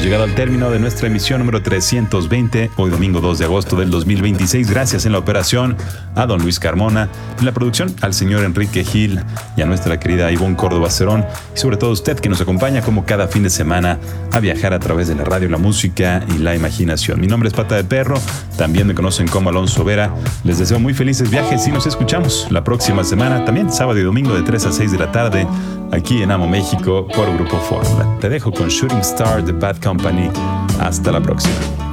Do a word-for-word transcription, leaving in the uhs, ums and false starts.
llegado al término de nuestra emisión número trescientos veinte, hoy domingo dos de agosto del dos mil veintiséis. Gracias en la operación a don Luis Carmona, en la producción al señor Enrique Gil y a nuestra querida Ivonne Córdoba Cerón, y sobre todo a usted que nos acompaña como cada fin de semana a viajar a través de la radio, la música y la imaginación. Mi nombre es Pata de Perro, también me conocen como Alonso Vera. Les deseo muy felices viajes y nos escuchamos la próxima semana, también sábado y domingo de tres a seis de la tarde, aquí en Amo México por Grupo Fórmula. Te dejo con Shooting Star de Bad Company. Hasta la próxima.